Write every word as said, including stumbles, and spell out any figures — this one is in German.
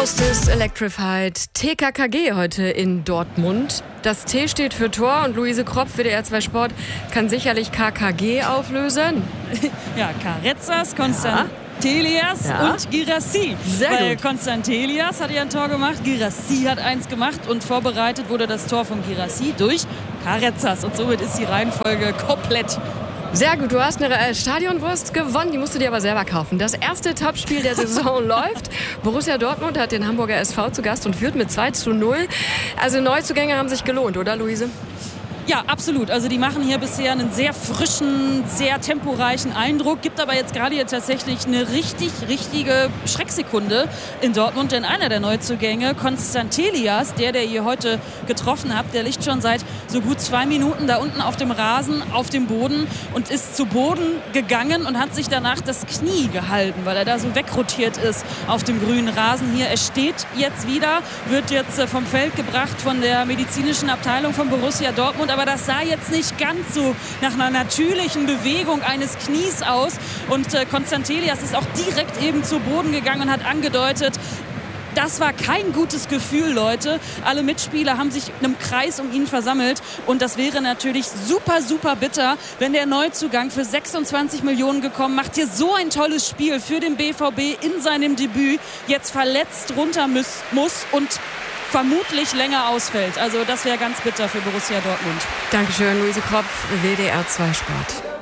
Faust Electrified T K K G heute in Dortmund. Das T steht für Tor und Luise Kropf, W D R zwei Sport, kann sicherlich K K G auflösen. Ja, Carrezzas, Constantelias Ja. und Guirassy. Sehr Weil gut. Constantelias hat ja ein Tor gemacht, Guirassy hat eins gemacht und vorbereitet wurde das Tor von Guirassy durch Carrezzas. Und somit ist die Reihenfolge komplett. Sehr gut, du hast eine äh, Stadionwurst gewonnen, die musst du dir aber selber kaufen. Das erste Topspiel der Saison läuft. Borussia Dortmund hat den Hamburger S V zu Gast und führt mit zwei zu null. Also Neuzugänge haben sich gelohnt, oder Luise? Ja, absolut. Also die machen hier bisher einen sehr frischen, sehr temporeichen Eindruck. Gibt aber jetzt gerade hier tatsächlich eine richtig, richtige Schrecksekunde in Dortmund. Denn einer der Neuzugänge, Constantelias, der, der ihr heute getroffen habt, der liegt schon seit so gut zwei Minuten da unten auf dem Rasen, auf dem Boden und ist zu Boden gegangen und hat sich danach das Knie gehalten, weil er da so wegrotiert ist auf dem grünen Rasen hier. Er steht jetzt wieder, wird jetzt vom Feld gebracht von der medizinischen Abteilung von Borussia Dortmund. Aber das sah jetzt nicht ganz so nach einer natürlichen Bewegung eines Knies aus. Und äh, Constantelias ist auch direkt eben zu Boden gegangen und hat angedeutet, das war kein gutes Gefühl, Leute. Alle Mitspieler haben sich in einem Kreis um ihn versammelt. Und das wäre natürlich super, super bitter, wenn der Neuzugang für sechsundzwanzig Millionen gekommen, macht hier so ein tolles Spiel für den B V B in seinem Debüt, jetzt verletzt runter muss, muss und vermutlich länger ausfällt. Also das wäre ganz bitter für Borussia Dortmund. Dankeschön, Luise Kropf, W D R zwei Sport.